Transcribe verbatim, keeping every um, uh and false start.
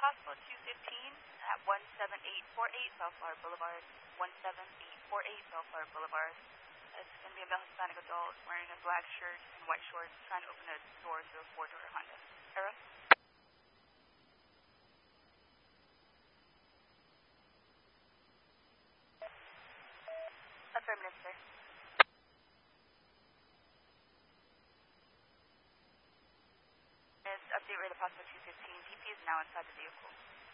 possible two fifteen at one seven eight four eight Bellflower Boulevard, one seven eight four eight Bellflower Boulevard. It's going to be a male Hispanic adult wearing a black shirt and white shorts trying to open a door to a four-door Honda. Era? Affirmative, sir. Update rate of possible two fifteen. D P is now inside the vehicle.